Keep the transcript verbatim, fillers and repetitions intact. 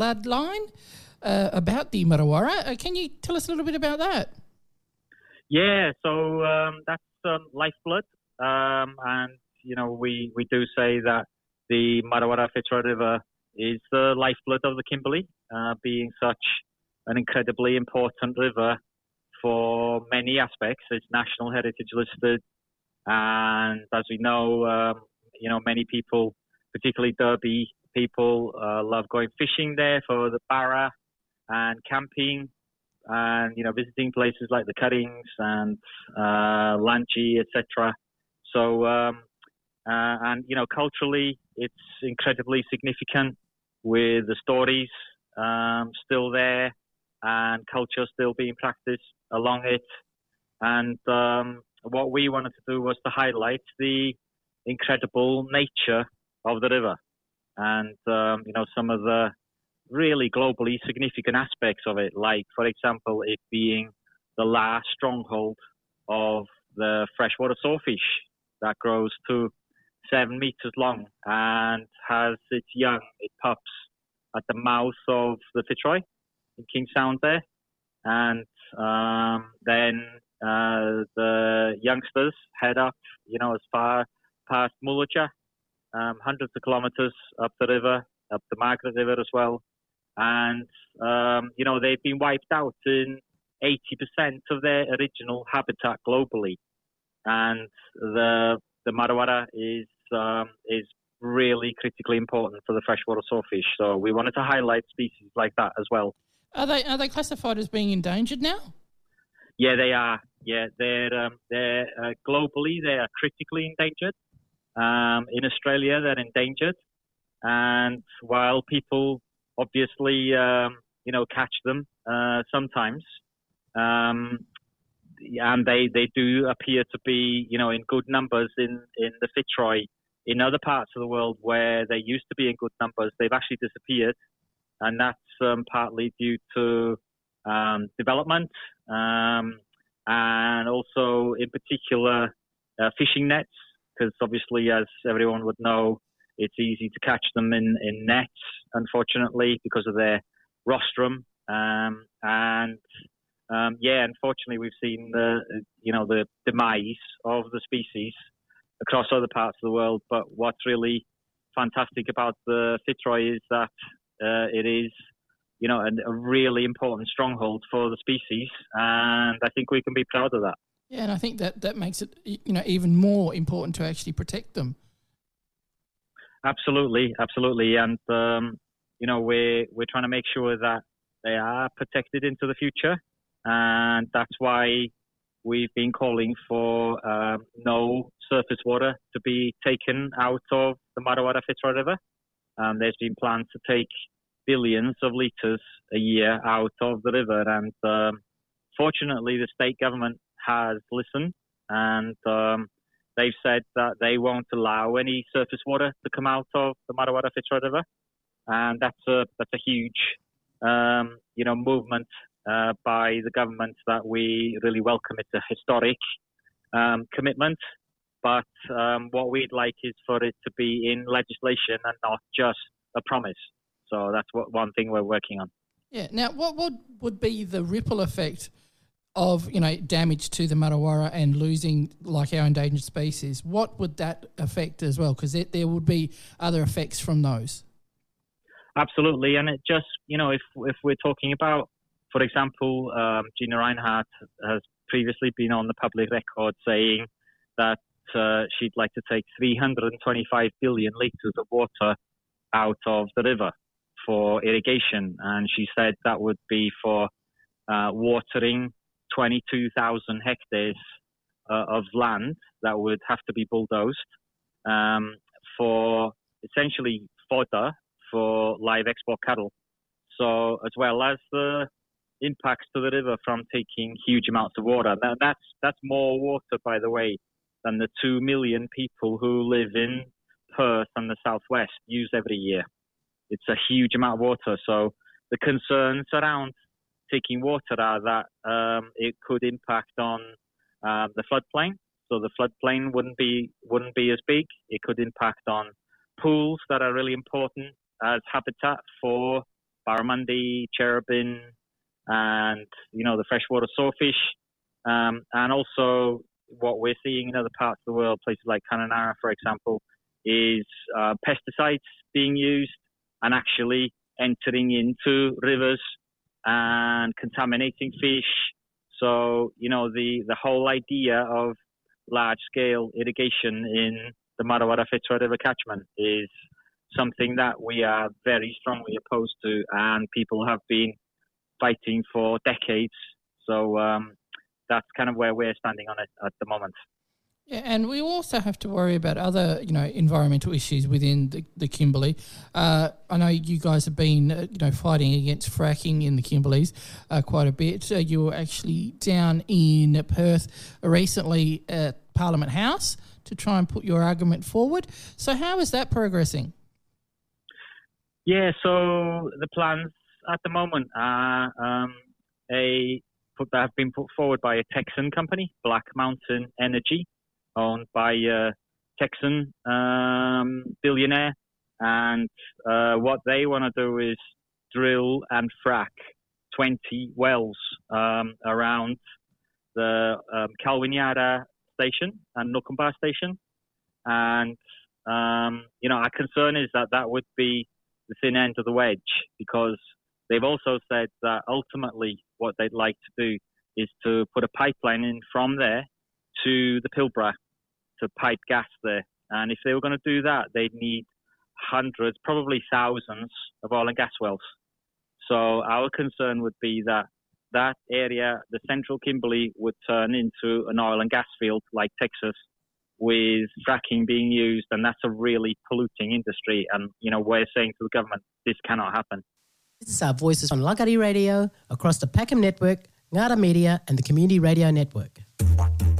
bloodline uh, about the Marawara. Uh, can you tell us a little bit about that? Yeah, so um, that's um, lifeblood. Um, and, you know, we, we do say that the Marawara Fitzroy River is the lifeblood of the Kimberley, uh, being such an incredibly important river for many aspects. It's National Heritage listed. And as we know, um, you know, many people, particularly Derby people, uh, love going fishing there for the barra and camping and, you know, visiting places like the Cuttings and uh, Lanchi, et cetera. So, um, uh, and, you know, culturally, it's incredibly significant with the stories um, still there and culture still being practiced along it. And um, what we wanted to do was to highlight the incredible nature of the river and, um, you know, some of the really globally significant aspects of it, like, for example, it being the last stronghold of the freshwater sawfish that grows to seven meters long and has its young, it pups at the mouth of the Fitzroy in King Sound there. And um, then uh, the youngsters head up, you know, as far past Mullacha, um, hundreds of kilometers up the river, up the Margaret River as well. And, um, you know, they've been wiped out in eighty percent of their original habitat globally. And the the Marawara is um, is really critically important for the freshwater sawfish. So we wanted to highlight species like that as well. Are they are they classified as being endangered now? Yeah, they are. Yeah, they're um, they're uh, globally they are critically endangered. Um, in Australia, they're endangered, and while people obviously um, you know catch them uh, sometimes, um, and they they do appear to be you know in good numbers in in the Fitzroy. In other parts of the world where they used to be in good numbers, they've actually disappeared. And that's um, partly due to um, development um, and also, in particular, uh, fishing nets, because obviously, as everyone would know, it's easy to catch them in, in nets, unfortunately, because of their rostrum. Um, and, um, yeah, unfortunately, we've seen the, you know, the demise of the species across other parts of the world. But what's really fantastic about the Fitzroy is that Uh, it is, you know, a, a really important stronghold for the species, and I think we can be proud of that. Yeah, and I think that, that makes it, you know, even more important to actually protect them. Absolutely, absolutely, and um, you know, we're we're trying to make sure that they are protected into the future, and that's why we've been calling for um, no surface water to be taken out of the Marawara Fitzroy River. Um, there's been plans to take billions of litres a year out of the river, and um, fortunately the state government has listened, and um, they've said that they won't allow any surface water to come out of the Marawara Fitzroy River, and that's a that's a huge um, you know movement uh, by the government that we really welcome. It's a historic um, commitment. But um, what we'd like is for it to be in legislation and not just a promise. So that's what one thing we're working on. Yeah. Now, what would, would be the ripple effect of, you know, damage to the Marawara and losing, like, our endangered species? What would that affect as well? Because there would be other effects from those. Absolutely. And it just, you know, if if we're talking about, for example, um, Gina Rinehart has previously been on the public record saying that Uh, she'd like to take three hundred twenty-five billion litres of water out of the river for irrigation. And she said that would be for uh, watering twenty-two thousand hectares uh, of land that would have to be bulldozed um, for essentially fodder for live export cattle. So as well as the impacts to the river from taking huge amounts of water. Now that's, that's more water, by the way, than the two million people who live in Perth and the southwest use every year. It's a huge amount of water. So the concerns around taking water are that um, it could impact on uh, the floodplain. So the floodplain wouldn't be wouldn't be as big. It could impact on pools that are really important as habitat for barramundi, cherubim, and, you know, the freshwater sawfish. Um, and also what we're seeing in other parts of the world, places like Kununurra, for example, is uh, pesticides being used and actually entering into rivers and contaminating fish. So, you know, the, the whole idea of large-scale irrigation in the Marawara Fitzroy River catchment is something that we are very strongly opposed to, and people have been fighting for decades. So um, that's kind of where we're standing on it at the moment. Yeah, and we also have to worry about other, you know, environmental issues within the, the Kimberley. Uh, I know you guys have been, uh, you know, fighting against fracking in the Kimberleys uh, quite a bit. Uh, you were actually down in Perth recently at Parliament House to try and put your argument forward. So how is that progressing? Yeah, so the plans at the moment are um, a put, that have been put forward by a Texan company, Black Mountain Energy, owned by a Texan um, billionaire. And uh, what they want to do is drill and frack twenty wells um, around the um, Kalwinyara station and Nukumba station. And, um, you know, our concern is that that would be the thin end of the wedge, because they've also said that ultimately what they'd like to do is to put a pipeline in from there to the Pilbara to pipe gas there. And if they were going to do that, they'd need hundreds, probably thousands of oil and gas wells. So our concern would be that that area, the central Kimberley, would turn into an oil and gas field like Texas, with fracking being used, and that's a really polluting industry. And, you know, we're saying to the government, this cannot happen. This is our voices on Langkawi Radio, across the Peckham Network, Ngara Media, and the Community Radio Network.